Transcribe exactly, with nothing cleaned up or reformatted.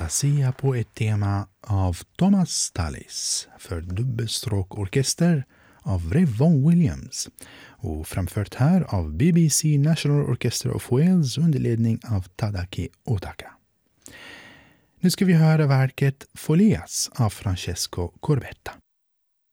Fantasia på ett tema av Thomas Tallis för dubbelstråkorkester av Rev Vaughan Williams och framfört här av B B C National Orchestra of Wales under ledning av Tadaki Otaka. Nu ska vi höra verket Folias av Francesco Corbetta.